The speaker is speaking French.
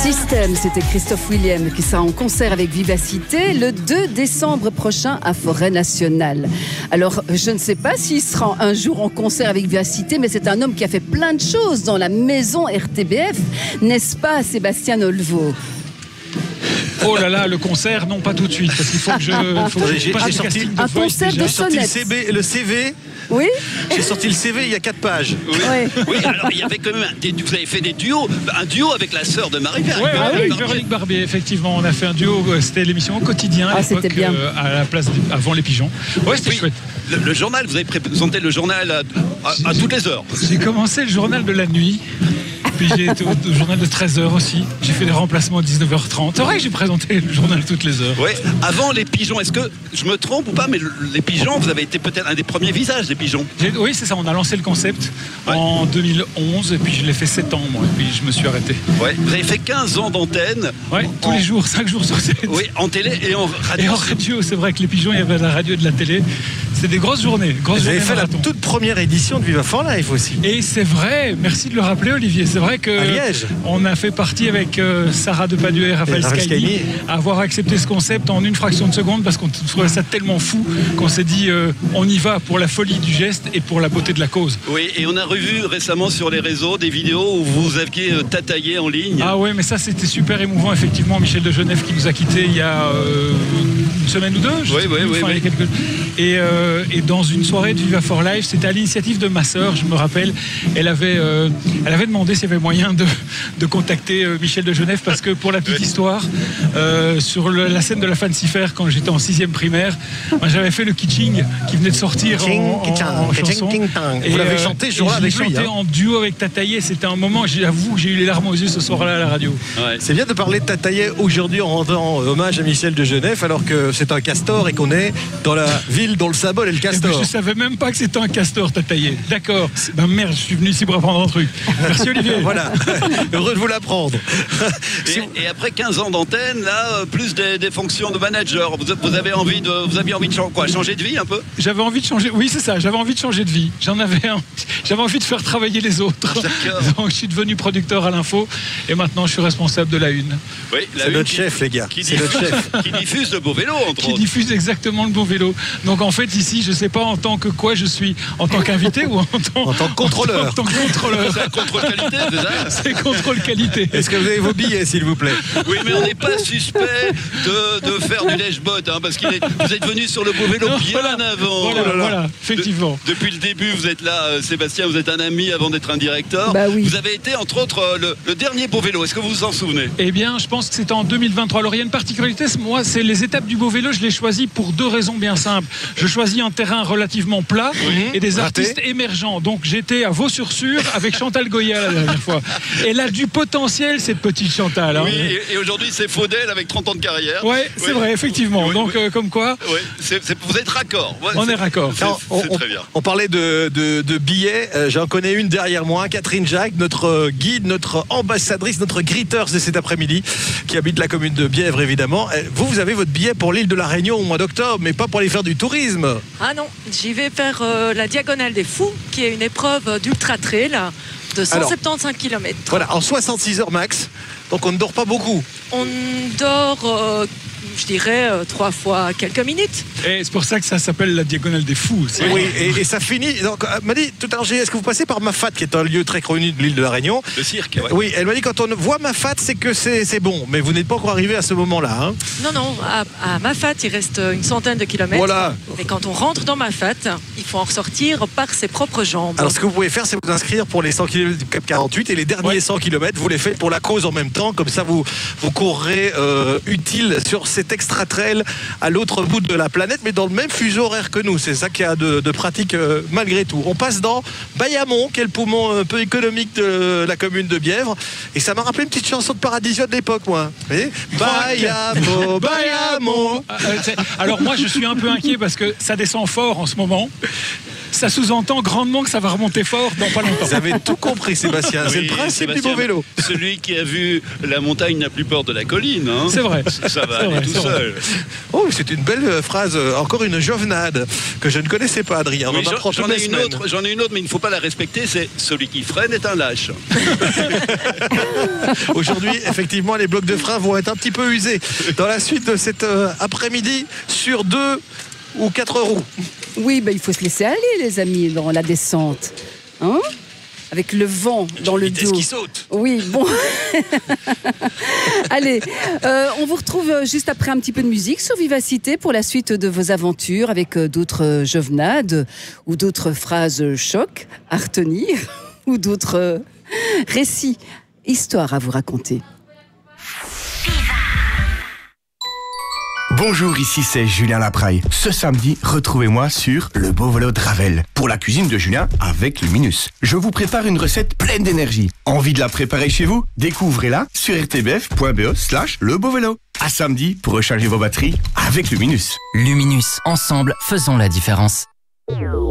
Système, c'était Christophe Willem qui sera en concert avec Vivacité le 2 décembre prochain à Forêt Nationale. Alors, je ne sais pas s'il sera un jour en concert avec Vivacité, mais c'est un homme qui a fait plein de choses dans la maison RTBF, n'est-ce pas, Sébastien Olvo? Oh là là, le concert, non, pas tout de suite, parce qu'il faut que je fasse le casting de un Voice concert déjà. de sonnettes. Le CV. Oui. J'ai sorti le CV il y a 4 pages. Oui. Oui. Oui, alors il y avait quand même vous avez fait des duos, un duo avec la sœur de Marie-Pierre. Oui, Véronique Véronique Barbier, effectivement, on a fait un duo, c'était l'émission au quotidien à Ah, l'époque, c'était bien. à la place avant les pigeons. Ouais, c'était Oui, chouette. le journal, vous avez présenté le journal à toutes les heures. J'ai commencé le journal de la nuit. Puis j'ai été au journal de 13h aussi. J'ai fait des remplacements à 19h30. C'est vrai que j'ai présenté le journal toutes les heures. Oui, avant les pigeons, est-ce que je me trompe ou pas, mais les pigeons, vous avez été peut-être un des premiers visages des pigeons. Oui, c'est ça, on a lancé le concept en 2011 et puis je l'ai fait 7 ans moi, et puis je me suis arrêté. Ouais. Vous avez fait 15 ans d'antenne. Ouais, tous les jours, 5 jours sur 7. Oui, en télé et en radio. Et en radio, c'est vrai que les pigeons, il y avait de la radio et de la télé. C'était des grosses journées. Vous avez fait la toute première édition de Viva for Life aussi. Et c'est vrai, merci de le rappeler Olivier, c'est vrai que À Liège. on a fait partie avec Sarah Depadieu et Raphaël Scailly à avoir accepté ce concept en une fraction de seconde parce qu'on trouvait ça tellement fou qu'on s'est dit on y va pour la folie du geste et pour la beauté de la cause. Oui, et on a revu récemment sur les réseaux des vidéos où vous aviez tataillé en ligne. Ah ouais, mais ça c'était super émouvant effectivement. Michel de Genève qui nous a quittés il y a une semaine ou deux. Et dans une soirée de Viva for Life, c'était à l'initiative de ma sœur, je me rappelle, elle avait demandé s'il y avait moyen de contacter Michel de Genève parce que pour la petite histoire, sur la scène de la Fancy Fair quand j'étais en 6e primaire, moi, j'avais fait le Kitching qui venait de sortir en chanson. Et vous l'avez chanté ce jour-là avec lui. Je l'ai chanté en duo avec Tataillé, c'était un moment, j'avoue que j'ai eu les larmes aux yeux ce soir-là à la radio. Ouais. C'est bien de parler de Tataillé aujourd'hui en rendant hommage à Michel de Genève alors que c'est un castor et qu'on est dans la ville dont le symbole est le castor. Je savais même pas que c'était un castor Tataillé. D'accord. Ben merde, je suis venu ici pour apprendre un truc. Merci Olivier. Voilà, heureux de vous l'apprendre. Et après 15 ans d'antenne, là, plus des fonctions de manager, vous aviez envie de changer de vie un peu? J'avais envie de changer, oui c'est ça, j'avais envie de changer de vie. J'avais envie de faire travailler les autres. Donc je suis devenu producteur à l'info et maintenant je suis responsable de la Une. Oui, c'est notre chef les gars, c'est notre chef. Qui diffuse le beau vélo entre Qui autres. diffuse exactement le beau vélo. Donc en fait ici, je sais pas en tant que quoi je suis, en tant qu'invité ou en tant que contrôleur. En tant que contrôleur. C'est un contrôle qualité, c'est ça? C'est contrôle qualité. Est-ce que vous avez vos billets s'il vous plaît? Oui, mais on n'est pas suspect de faire du lèche-bot, hein, parce que vous êtes venu sur le beau vélo bien avant. Voilà, effectivement. Depuis le début, vous êtes là, Sébastien, vous êtes un ami avant d'être un directeur. Bah oui. Vous avez été, entre autres, le dernier beau vélo. Est-ce que vous vous en souvenez? Eh bien, je pense que c'était en 2023. Alors, il y a une particularité, moi, c'est les étapes du beau vélo, je les choisis pour 2 raisons bien simples. Je choisis un terrain relativement plat et des artistes émergents. Donc, j'étais à Vaux-sur-Sûre avec Chantal Goya la dernière fois. Elle a du potentiel, cette petite Chantal. Hein. Oui, et aujourd'hui, c'est Faudel avec 30 ans de carrière. Ouais, c'est vrai, effectivement. Oui, Donc, comme quoi, vous êtes raccord. Ouais, on est raccord. C'est très bien. On parlait de billets. J'en connais une derrière moi, Catherine Jacques, notre guide, notre ambassadrice, notre greeters de cet après-midi, qui habite la commune de Bièvre, évidemment. Vous avez votre billet pour l'île de la Réunion au mois d'octobre, mais pas pour aller faire du tourisme. Ah non, j'y vais faire la Diagonale des Fous, qui est une épreuve d'ultra trail de 175 km. Voilà, en 66 heures max. Donc on ne dort pas beaucoup. On dort, je dirais, 3 fois quelques minutes. Et c'est pour ça que ça s'appelle la Diagonale des Fous. Oui, et ça finit. Donc, elle m'a dit tout à l'heure, est-ce que vous passez par Mafat, qui est un lieu très connu de l'île de la Réunion? Le cirque, ouais. Oui, elle m'a dit quand on voit Mafat, c'est que c'est bon. Mais vous n'êtes pas encore arrivé à ce moment-là. Hein. Non, à Mafat, il reste une centaine de kilomètres. Voilà. Et quand on rentre dans Mafat, il faut en ressortir par ses propres jambes. Alors, ce que vous pouvez faire, c'est vous inscrire pour les 100 km du Cap 48 et les derniers 100 km, vous les faites pour la cause en même temps. Comme ça, vous courrez utile sur cet extra trail à l'autre bout de la planète, mais dans le même fuseau horaire que nous. C'est ça qu'il y a de pratique malgré tout. On passe dans Bayamon, qui est le poumon un peu économique de la commune de Bièvre. Et ça m'a rappelé une petite chanson de Paradisio de l'époque, moi. Vous voyez, Bayamo, Bayamo. Alors moi, je suis un peu inquiet parce que ça descend fort en ce moment. ça sous-entend grandement que ça va remonter fort dans pas longtemps. Vous avez tout compris, Sébastien. C'est le principe du beau vélo. Celui qui a vu la montagne n'a plus peur de la colline. Hein. C'est vrai. Ça va aller tout seul. Oh, c'est une belle phrase, encore une jovenade que je ne connaissais pas, Adrien. Oui, j'en ai une autre, mais il ne faut pas la respecter. C'est celui qui freine est un lâche. Aujourd'hui, effectivement, les blocs de frein vont être un petit peu usés dans la suite de cet après-midi sur 2 ou 4 roues. Oui, il faut se laisser aller, les amis, dans la descente. Hein ? Avec le vent dans le dos. Qui saute. Oui, bon. Allez, on vous retrouve juste après un petit peu de musique sur Vivacité pour la suite de vos aventures avec d'autres jovenades ou d'autres phrases choc à retenir ou d'autres récits, histoires à vous raconter. Bonjour, ici c'est Julien Lapraille. Ce samedi, retrouvez-moi sur Le Beau Vélo de Ravel pour la cuisine de Julien avec Luminus. Je vous prépare une recette pleine d'énergie. Envie de la préparer chez vous? Découvrez-la sur rtbf.be/Le Beau Vélo. À samedi pour recharger vos batteries avec Luminus. Luminus, ensemble, faisons la différence.